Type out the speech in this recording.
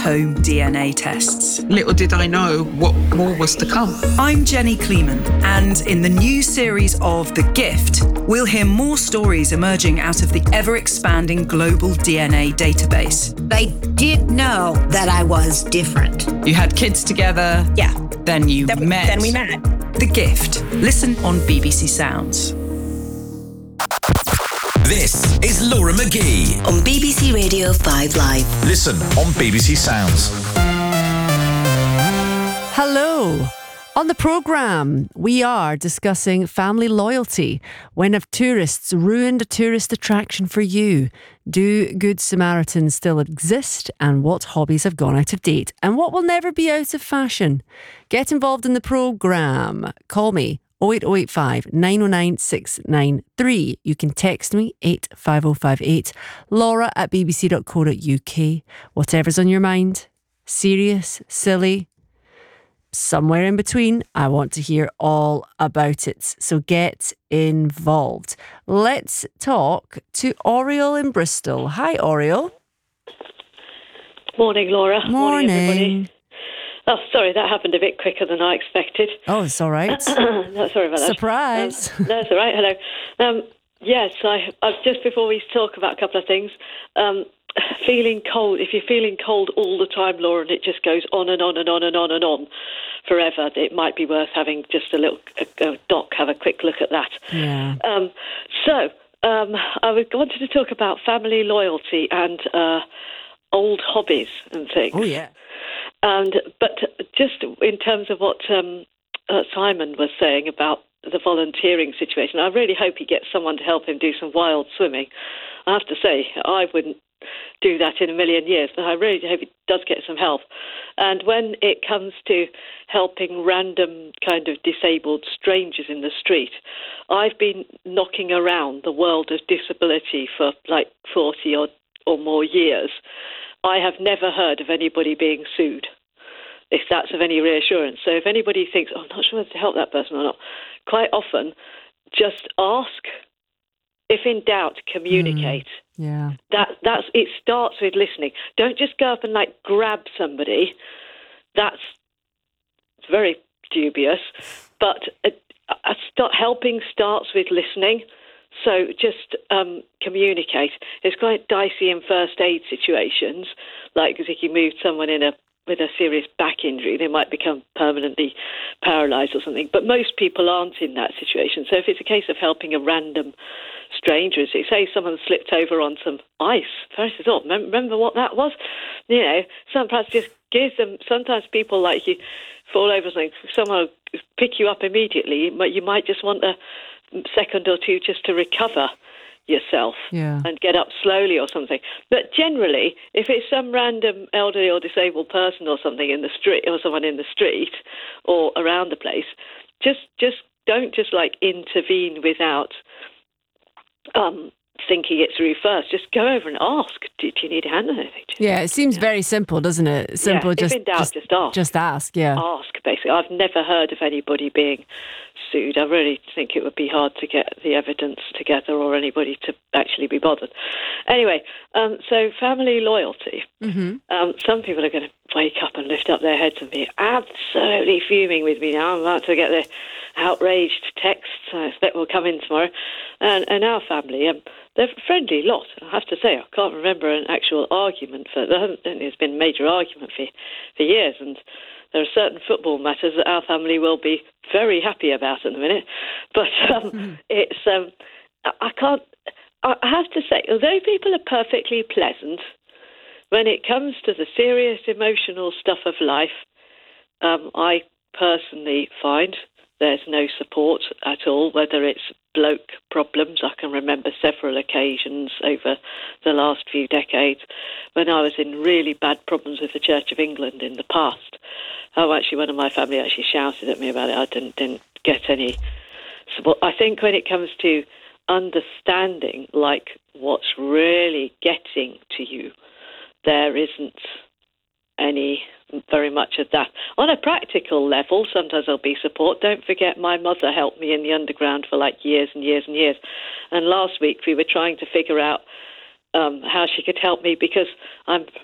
at-home DNA tests. Little did I know what more was to come. I'm Jenny Kleeman, and in the new series of The Gift, we'll hear more stories emerging out of the ever-expanding global DNA database. They did know that I was different. You had kids together. Yeah. Then met. Then we met. The Gift. Listen on BBC Sounds. This is Laura McGee on BBC Radio 5 Live. Listen on BBC Sounds. Hello. On the programme, we are discussing family loyalty. When have tourists ruined a tourist attraction for you? Do Good Samaritans still exist? And what hobbies have gone out of date? And what will never be out of fashion? Get involved in the programme. Call me 08085 909 693. You can text me 85058. Laura at bbc.co.uk. Whatever's on your mind. Serious, silly, somewhere in between. I want to hear all about it. So get involved. Let's talk to Oriel in Bristol. Hi, Oriel. Morning, Laura. Morning. Everybody. Oh, sorry, that happened a bit quicker than I expected. Oh, it's all right. No, sorry about that. Surprise. That's all right. Hello. Yes, I've just before we talk about a couple of things, feeling cold. If you're feeling cold all the time, Laura, and it just goes on and on and on and on and on forever, it might be worth having just a little doc have a quick look at that. Yeah. I wanted to talk about family loyalty and old hobbies and things. Oh, yeah. But just in terms of what Simon was saying about the volunteering situation, I really hope he gets someone to help him do some wild swimming. I have to say, I wouldn't do that in a million years, but I really hope he does get some help. And when it comes to helping random kind of disabled strangers in the street, I've been knocking around the world of disability for like 40 or more years. I have never heard of anybody being sued, if that's of any reassurance. So if anybody thinks, I'm not sure whether to help that person or not, quite often just ask. If in doubt, communicate. Yeah. That's it starts with listening. Don't just go up and like grab somebody. That's very dubious. But helping starts with listening. So just communicate. It's quite dicey in first aid situations, like if you move someone with a serious back injury, they might become permanently paralysed or something. But most people aren't in that situation. So if it's a case of helping a random stranger, say someone slipped over on some ice, first thought, remember what that was? You know, perhaps just give them, sometimes people like you fall over something, someone will pick you up immediately, but you might just want a second or two just to recover yourself and get up slowly or something. But generally, if it's some random elderly or disabled person or something in the street, or someone in the street or around the place, just don't just like intervene without thinking it through first. Just go over and ask, do you need a hand on anything? Yeah, it seems very simple, doesn't it? Simple, if in doubt, just ask. Just ask, yeah. Ask, basically. I've never heard of anybody being sued. I really think it would be hard to get the evidence together or anybody to actually be bothered. Anyway, so family loyalty. Mm-hmm. Some people are going to wake up and lift up their heads and be absolutely fuming with me now. I'm about to get the outraged texts. I expect will come in tomorrow. And our family, they're a friendly lot. I have to say, I can't remember an actual argument there's been a major argument for years, and there are certain football matters that our family will be very happy about in a minute. But it's I have to say, although people are perfectly pleasant, when it comes to the serious emotional stuff of life, I personally find there's no support at all, whether it's bloke problems. I can remember several occasions over the last few decades when I was in really bad problems with the Church of England in the past. Actually, one of my family actually shouted at me about it. I didn't get any support. I think when it comes to understanding, like, what's really getting to you, there isn't any very much of that. On a practical level, sometimes there'll be support. Don't forget, my mother helped me in the underground for like years and years and years. And last week we were trying to figure out how she could help me, because I'm